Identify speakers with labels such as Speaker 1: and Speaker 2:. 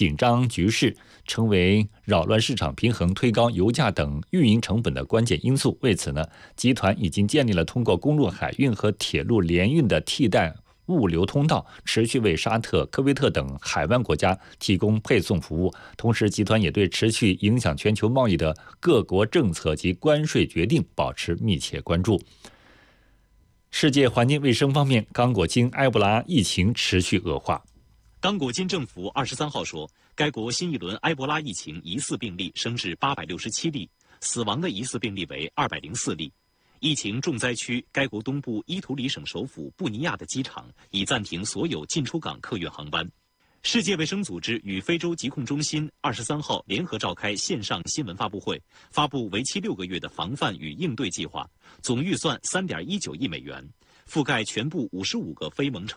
Speaker 1: 紧张局势成为扰乱市场平衡、推高油价等运营成本的关键因素。为此呢，集团已经建立了通过公路、海运和铁路联运的替代物流通道，持续为沙特、科威特等海湾国家提供配送服务。同时，集团也对持续影响全球贸易的各国政策及关税决定保持密切关注。世界环境卫生方面，刚果金埃博拉疫情持续恶化。
Speaker 2: 刚果金政府23号说，该国新一轮埃博拉疫情疑似病例升至867例，死亡的疑似病例为204例。疫情重灾区该国东部伊图里省首府布尼亚的机场已暂停所有进出港客运航班。世界卫生组织与非洲疾控中心23号联合召开线上新闻发布会，发布为期6个月的防范与应对计划，总预算3.19亿美元，覆盖全部55个非盟成